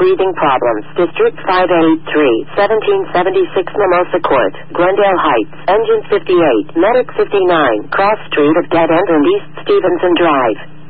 breathing problems. District 583, 1776 Mimosa Court, Glendale Heights, Engine 58, Medic 59, Cross Street of Dead End and East Stevenson Drive.